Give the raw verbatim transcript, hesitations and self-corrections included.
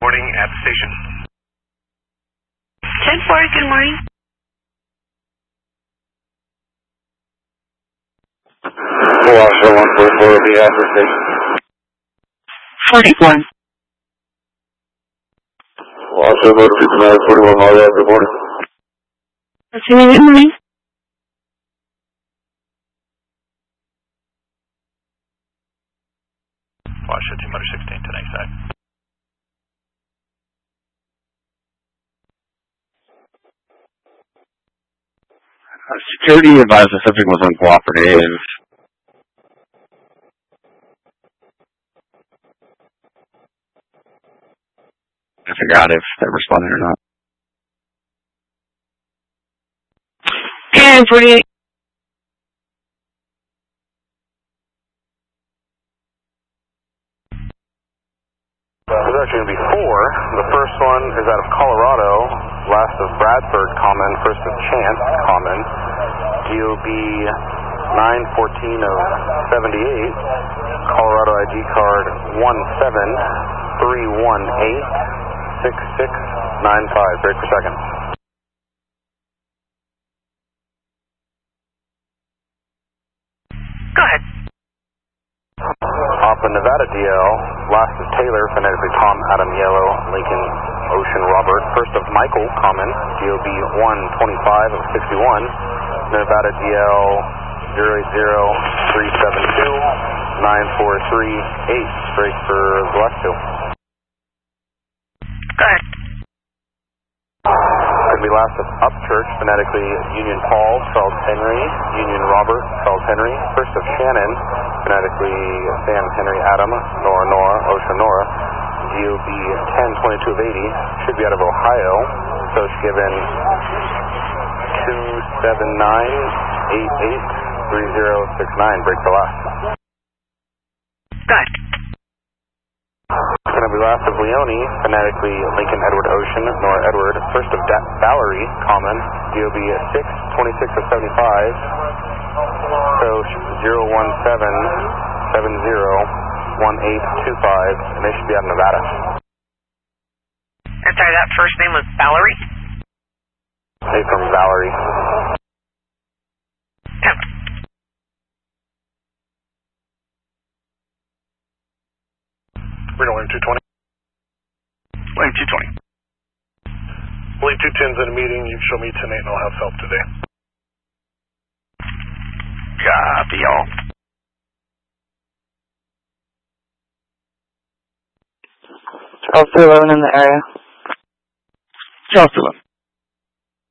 Morning at the station. ten four, good morning. Washoe one forty-four will be at the station. forty-one. Washoe motor fifty-nine forty-one, Mario, good morning. Good morning. Washoe two motor sixteen, ten X side. Uh, security advised the subject was uncooperative. I forgot if they responded or not. ten forty-eight. There's actually going to be four. The first one is out of Colorado, last of Bradford, common, first of Chance, common, D O B nine fourteen of seventy-eight, Colorado I D card one seven three one eight six six nine five, break per second. Go ahead. Off the Nevada D L, last is Taylor, phonetically Tom, Adam, Yellow, Lincoln, Ocean, Robert. First of Michael, common, D O B one twenty-five of sixty-one, Nevada D L zero eight zero three seven two nine four three eight, break for Gillespie. Go ahead. Going to be last of Upchurch, phonetically Union Paul, Charles Henry, Union Robert, Charles Henry. First of Shannon, phonetically Sam Henry Adam, Nora Nora, Ocean Nora, D O B ten twenty-two of eighty, should be out of Ohio, coach given two seven nine eight eight three zero six nine, break for last. Go ahead. Going to be last of Leone, phonetically Lincoln Edward Ocean, Nora Edward. First of da Valerie, common, D O B six twenty-six of seventy-five, coach zero one seven seven zero one eight two five, and they should be out of Nevada. I'm sorry, that first name was Valerie? Hey, from Valerie. Yep. Reno William two twenty. Lane two twenty. William two ten's in a meeting. You show me ten eight and I'll have help today. Copy, y'all. Charles eleven in the area. Charles eleven.